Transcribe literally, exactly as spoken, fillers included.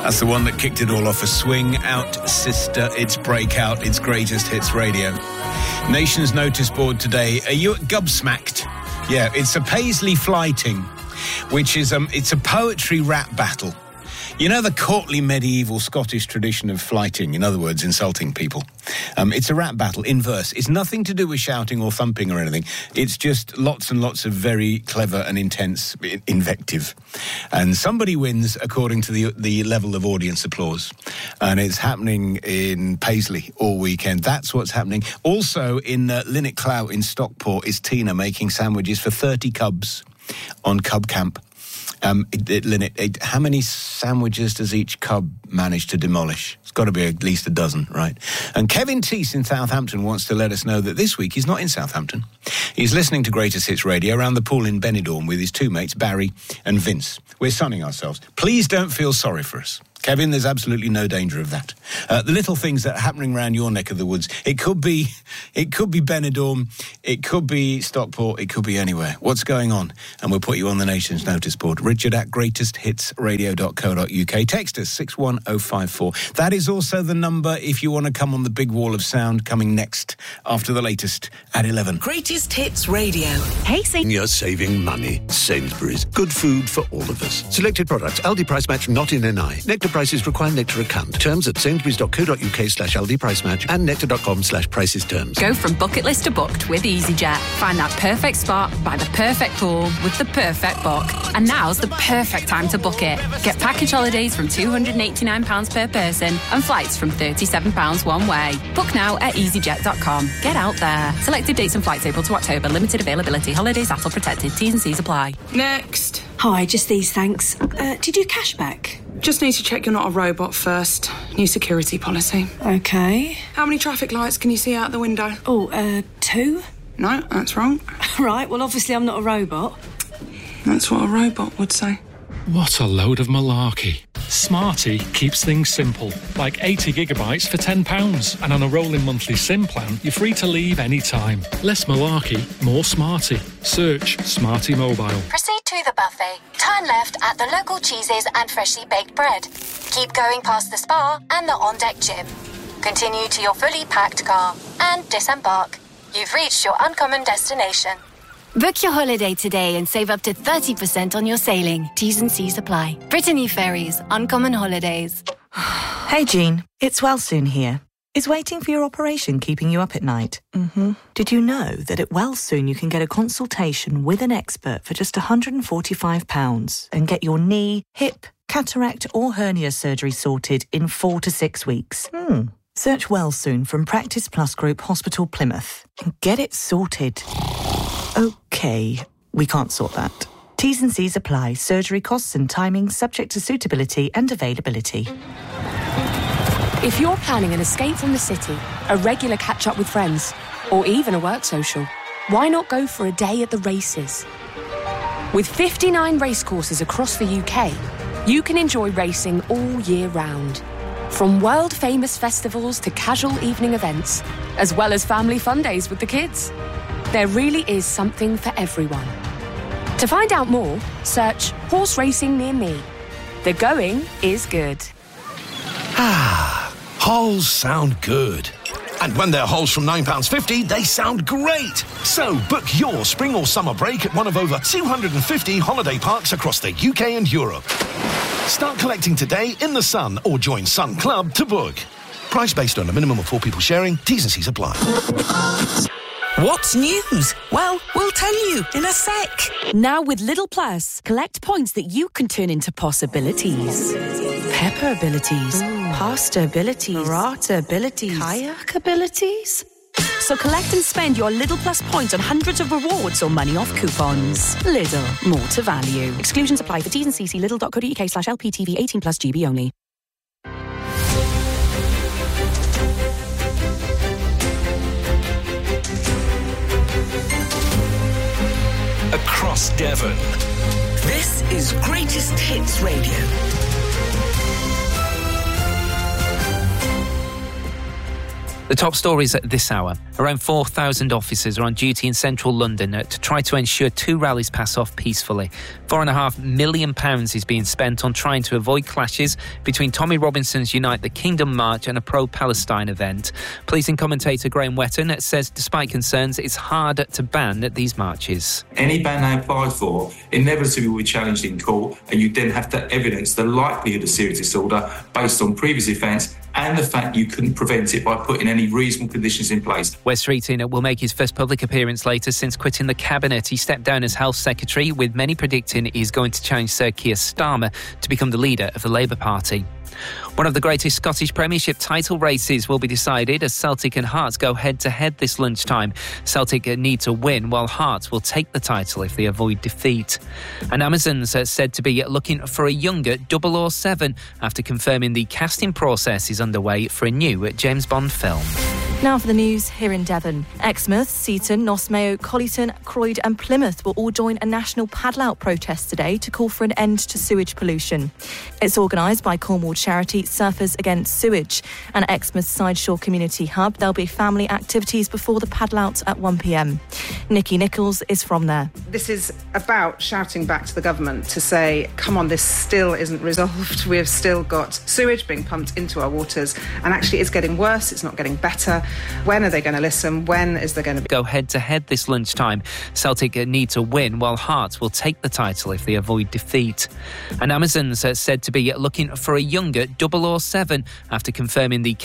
That's the one that kicked it all off. A swing out, sister. It's breakout. It's greatest hits radio. Nation's notice board today. Are you at Gubsmacked? Yeah, it's a Paisley Flyting, which is um, it's a poetry rap battle. You know the courtly medieval Scottish tradition of flyting, in other words, insulting people. Um, it's a rap battle in verse. It's nothing to do with shouting or thumping or anything. It's just lots and lots of very clever and intense invective. And somebody wins according to the the level of audience applause. And it's happening in Paisley all weekend. That's what's happening. Also in uh, Linnet Clout in Stockport is Tina making sandwiches for thirty cubs on Cub Camp. Um, it, it, Linnet, it, how many sandwiches does each cub manage to demolish? It's got to be at least a dozen, right? And Kevin Teese in Southampton wants to let us know that this week he's not in Southampton. He's listening to Greatest Hits Radio around the pool in Benidorm with his two mates, Barry and Vince. We're sunning ourselves. Please don't feel sorry for us. Kevin, there's absolutely no danger of that. Uh, the little things that are happening around your neck of the woods, it could be, it could be Benidorm, it could be Stockport, it could be anywhere. What's going on? And we'll put you on the nation's notice board. Richard at greatest hits radio dot co dot uk. Text us six one oh five four. That is also the number if you want to come on the big wall of sound coming next after the latest at eleven. Greatest Hits Radio. Hey, Saint. You're saving money. Sainsbury's. Good food for all of us. Selected products. Aldi price match not in N I. Nectar prices require Nectar account. Terms at sainsbury's dot co dot uk slash Aldi price match and nectar dot com slash prices terms. Go from bucket list to booked with EasyJet. Find that perfect spot by the perfect pool with the perfect book. And now's the perfect time to book it. Get package holidays from two hundred eighty-nine pounds per person and flights from thirty-seven pounds one way. Book now at easyjet dot com. Get out there. Selected dates and flights April to October. Limited availability. Holidays A T L protected. T's and C's apply. Next. Hi, just these, thanks. Uh, did you cash back? Just need to check you're not a robot first. New security policy. Okay. How many traffic lights can you see out the window? Oh, uh, two? No, that's wrong. Right, well, obviously I'm not a robot. That's what a robot would say. What a load of malarkey. Smarty keeps things simple, like eighty gigabytes for ten pounds. And on a rolling monthly SIM plan, you're free to leave any time. Less malarkey, more Smarty. Search Smarty Mobile. Proceed to the buffet. Turn left at the local cheeses and freshly baked bread. Keep going past the spa and the on-deck gym. Continue to your fully packed car and disembark. You've reached your uncommon destination. Book your holiday today and save up to thirty percent on your sailing. T's and C's apply. Brittany Ferries. Uncommon holidays. Hey, Jean. It's Wellsoon here. Is waiting for your operation keeping you up at night? Mm-hmm. Did you know that at Wellsoon you can get a consultation with an expert for just one hundred forty-five pounds and get your knee, hip, cataract or hernia surgery sorted in four to six weeks? Hmm. Search Wellsoon from Practice Plus Group Hospital Plymouth and get it sorted. OK, we can't sort that. T's and C's apply. Surgery costs and timings subject to suitability and availability. If you're planning an escape from the city, a regular catch-up with friends, or even a work social, why not go for a day at the races? With fifty-nine racecourses across the U K, you can enjoy racing all year round. From world-famous festivals to casual evening events, as well as family fun days with the kids. There really is something for everyone. To find out more, search horse racing near me. The going is good. Ah, holes sound good. And when they're holes from nine pounds fifty, they sound great. So book your spring or summer break at one of over two hundred fifty holiday parks across the U K and Europe. Start collecting today in the Sun or join Sun Club to book. Price based on a minimum of four people sharing. T's and C's apply. What's news? Well, we'll tell you in a sec. Now with Lidl Plus, collect points that you can turn into possibilities. Pepper abilities, Ooh. Pasta abilities, Burrata abilities, kayak abilities. So collect and spend your Lidl Plus points on hundreds of rewards or money off coupons. Lidl, more to value. Exclusions apply for T's and C's. Lidl dot co dot uk slash L P T V eighteen plus G B only. Across Devon. This is Greatest Hits Radio. The top stories at this hour. Around four thousand officers are on duty in central London to try to ensure two rallies pass off peacefully. Four and a half million pounds is being spent on trying to avoid clashes between Tommy Robinson's Unite the Kingdom March and a pro-Palestine event. Policing commentator Graham Wetton says despite concerns, it's hard to ban these marches. Any ban they applied for inevitably will be challenged in court, and you then have to evidence the likelihood of serious disorder based on previous offence and the fact you couldn't prevent it by putting any reasonable conditions in place. Wes Streeting will make his first public appearance later since quitting the cabinet. He stepped down as Health Secretary, with many predicting he's going to challenge Sir Keir Starmer to become the leader of the Labour Party. One of the greatest Scottish Premiership title races will be decided as Celtic and Hearts go head-to-head this lunchtime. Celtic need to win, while Hearts will take the title if they avoid defeat. And Amazon's said to be looking for a younger double oh seven after confirming the casting process is underway for a new James Bond film. Now for the news here in Devon. Exmouth, Seaton, Nosmayo, Collyton, Croyd and Plymouth will all join a national paddle-out protest today to call for an end to sewage pollution. It's organised by Cornwall charity Surfers Against Sewage and Exmouth Sideshore Community Hub. There'll be family activities before the paddle-out at one p m. Nikki Nichols is from there. This is about shouting back to the government to say, come on, this still isn't resolved. We've still got sewage being pumped into our waters, and actually it's getting worse, it's not getting better. When are they going to listen? When is there going to be... Go head-to-head this lunchtime. Celtic need to win, while Hearts will take the title if they avoid defeat. And Amazon's said to be looking for a younger double oh seven after confirming the